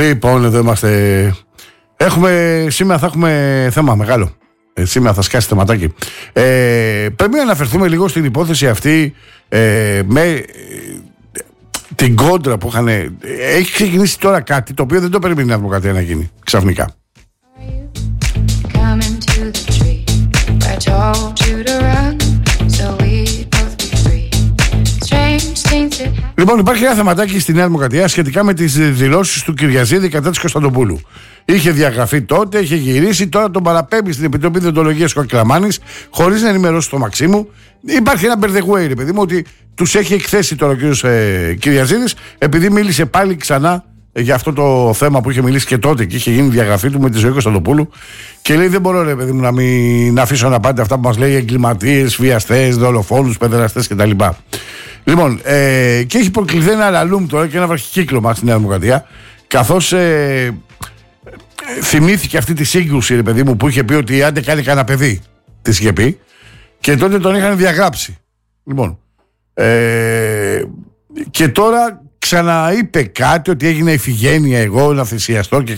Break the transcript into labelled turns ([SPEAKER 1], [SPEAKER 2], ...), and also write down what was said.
[SPEAKER 1] Λοιπόν, εδώ είμαστε. Σήμερα θα έχουμε θέμα μεγάλο. Σήμερα θα σκάσει θεματάκι. Πρέπει να αναφερθούμε λίγο στην υπόθεση αυτή με την κόντρα που είχαν. Έχει ξεκινήσει τώρα κάτι το οποίο δεν το περιμένει η Δημοκρατία να γίνει ξαφνικά. Λοιπόν, υπάρχει ένα θεματάκι στη Νέα Δημοκρατία σχετικά με τις δηλώσεις του Κυριαζίδη κατά της Κωνσταντοπούλου. Είχε διαγραφεί τότε, είχε γυρίσει, τώρα τον παραπέμπει στην Επιτροπή Διοντολογίας Κοκκραμάνης, χωρίς να ενημερώσει το Μαξίμου. Υπάρχει ένα μπερδεγουέι, παιδί μου, ότι τους έχει εκθέσει τώρα ο κ. Κυριαζίδης, επειδή μίλησε πάλι ξανά για αυτό το θέμα που είχε μιλήσει και τότε και είχε γίνει διαγραφή του με τη ζωή Κωνσταντοπούλου. Και λέει: δεν μπορώ, ρε παιδί μου, να αφήσω να πάτε αυτά που μας λέει εγκληματίες, βιαστές, δολοφόνους, παιδεραστές κτλ. Λοιπόν, και έχει προκληθεί ένα ραλούμ τώρα και ένα βραχικύκλωμα στη Νέα Δημοκρατία, καθώς θυμήθηκε αυτή τη σύγκρουση, ρε παιδί μου, που είχε πει ότι άντε κάνει κανένα παιδί, τη είχε πει, και τότε τον είχαν διαγράψει. Λοιπόν, και τώρα ξαναείπε κάτι, ότι έγινε ηφηγένεια εγώ να θυσιαστώ και